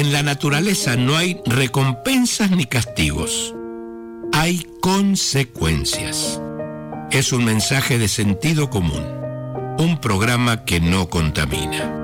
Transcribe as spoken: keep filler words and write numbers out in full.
En la naturaleza no hay recompensas ni castigos. Hay consecuencias. Es un mensaje de sentido común. Un programa que no contamina.